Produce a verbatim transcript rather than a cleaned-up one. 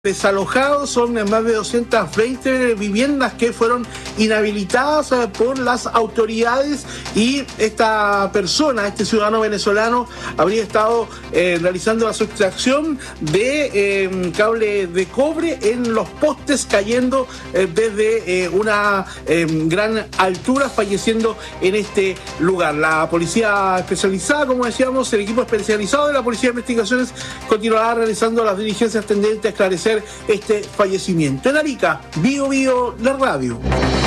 Desalojados, son más de doscientas veinte viviendas que fueron inhabilitadas por las autoridades, y esta persona, este ciudadano venezolano, habría estado eh, realizando la sustracción de eh, cable de cobre en los postes, cayendo eh, desde eh, una eh, gran altura, falleciendo en este lugar. La policía especializada, como decíamos, el equipo especializado de la Policía de Investigaciones continuará realizando las diligencias tendentes a esclarecer este fallecimiento. En Arica, Bio Bio, la radio.